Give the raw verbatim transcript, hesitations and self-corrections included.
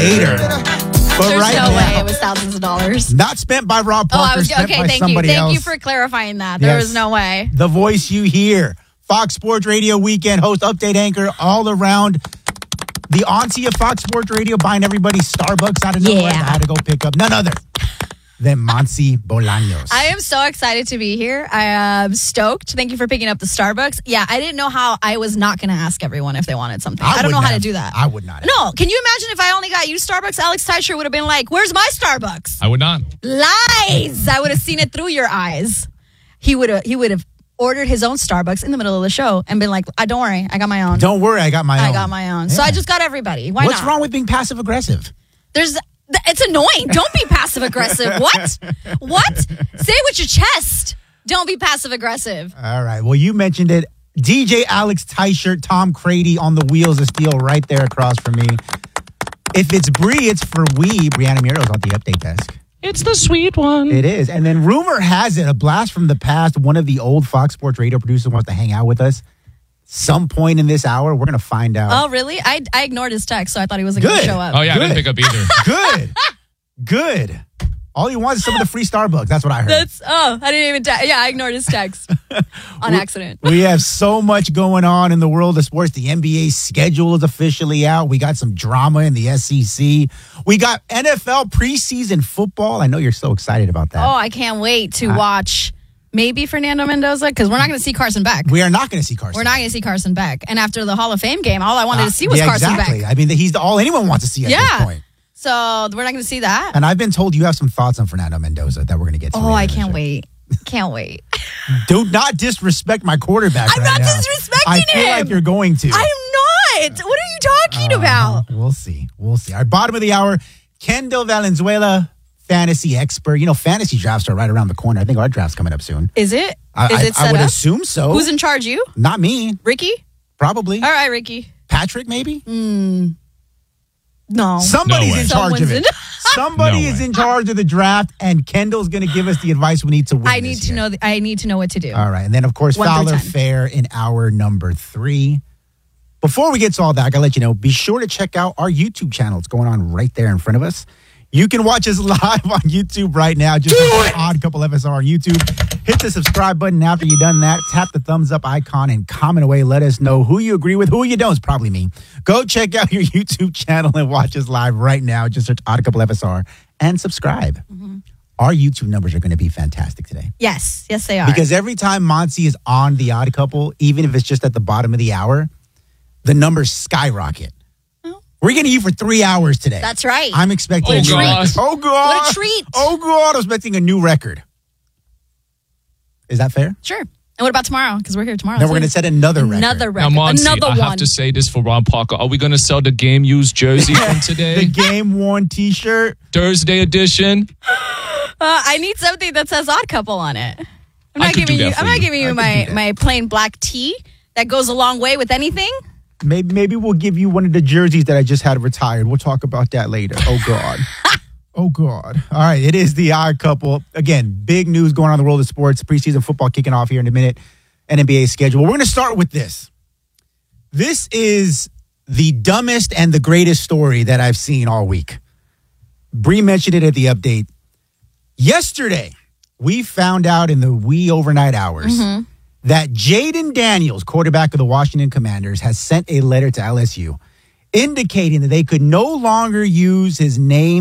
hater. But There's right no now, way it was thousands of dollars. Not spent by Rob Parker. Oh, I was spent okay. by Thank you, somebody thank else. you for clarifying that. There Yes. was no way. The voice you hear, Fox Sports Radio weekend host, update anchor, all around. The auntie of Fox Sports Radio buying everybody Starbucks out of nowhere. Yeah. I had to go pick up none other than Monse Bolaños. I am so excited to be here. I am stoked. Thank you for picking up the Starbucks. Yeah, I didn't know how I was not going to ask everyone if they wanted something. I, I don't know would how not to do have- that. I would not have. No, can you imagine if I only got you Starbucks? Alex Teicher would have been like, where's my Starbucks? I would not. Lies. I would have seen it through your eyes. He would have he would have ordered his own Starbucks in the middle of the show and been like, I don't worry, I got my own. Don't worry, I got my own. I got my own. So Yeah. I just got everybody. Why What's not? wrong with being passive aggressive? There's it's annoying. Don't be passive aggressive. What? What? Say it with your chest. Don't be passive aggressive. All right. Well, you mentioned it. D J Alex Teicher, Tom Crady on the wheels of steel right there across from me. If it's Bree, it's for we. Brianna Murillo's on the update desk. It's the sweet one. It is. And then rumor has it, a blast from the past, one of the old Fox Sports Radio producers wants to hang out with us. Some point in this hour, we're going to find out. Oh, really? I, I ignored his text, so I thought he wasn't going to Good. show up. Oh, yeah, Good. I didn't pick up either. Good. Good. All he wants is some of the free Starbucks. That's what I heard. That's, oh, I didn't even, te- yeah, I ignored his text on accident. We have so much going on in the world of sports. The N B A schedule is officially out. We got some drama in the S E C. We got N F L preseason football. I know you're so excited about that. Oh, I can't wait to watch maybe Fernando Mendoza, because we're not going to see Carson Beck. We are not going to see Carson. We're not going to see Carson Beck. And after the Hall of Fame game, all I wanted Uh, to see was yeah, Carson exactly. Beck. I mean, he's the, all anyone wants to see at Yeah. this point. So we're not going to see that. And I've been told you have some thoughts on Fernando Mendoza that we're going to get to. Oh, later I in the can't show. wait. Can't wait. Do not disrespect my quarterback. I'm right not now. disrespecting I feel him. like you're going to. I'm not. What are you talking Uh, about? We'll see. We'll see. All right, bottom of the hour, Kendall Valenzuela, fantasy expert. You know, fantasy drafts are right around the corner. I think our draft's coming up soon. Is it? I, Is I- it set I would up? assume so. Who's in charge? You? Not me. Ricky? Probably. All right, Ricky. Patrick, maybe? No. Somebody's No way. in charge of Someone's it. in- Somebody No is way. in charge of the draft, and Kendall's going to give us the advice we need to win. I need this to year. know. th- I need to know what to do. All right. And then, of course, One through Fowler ten. Fair in hour number three. Before we get to all that, I got to let you know, be sure to check out our YouTube channel. It's going on right there in front of us. You can watch us live on YouTube right now. Just search Odd Couple F S R on YouTube. Hit the subscribe button. After you've done that, tap the thumbs up icon and comment away. Let us know who you agree with, who you don't. It's probably me. Go check out your YouTube channel and watch us live right now. Just search Odd Couple F S R and subscribe. Mm-hmm. Our YouTube numbers are going to be fantastic today. Yes. Yes, they are. Because every time Monse is on The Odd Couple, even if it's just at the bottom of the hour, the numbers skyrocket. Oh. We're getting you for three hours today. That's right. I'm expecting Oh, a new God. record. Oh, God. What a treat. Oh, God. I'm expecting a new record. Is that fair? Sure. And what about tomorrow? Because we're here tomorrow. Then we're too. going to set another record. Another Now, record. Monty, Another I one. have to say this for Rob Parker. Are we going to sell the game used jersey from The today? game worn T-shirt. Thursday edition? Uh, I need something that says Odd Couple on it. I'm I not could do giving you. that for I'm not you. giving I you could my do that. my plain black tee that goes a long way with anything. Maybe maybe we'll give you one of the jerseys that I just had retired. We'll talk about that later. Oh, God. Oh, God. All right. It is The Odd Couple. Again, big news going on in the world of sports. Preseason football kicking off here in a minute. N B A schedule. We're going to start with this. This is the dumbest and the greatest story that I've seen all week. Bree mentioned it at the update. Yesterday, we found out in the wee overnight hours that Jaden Daniels, quarterback of the Washington Commanders, has sent a letter to L S U indicating that they could no longer use his name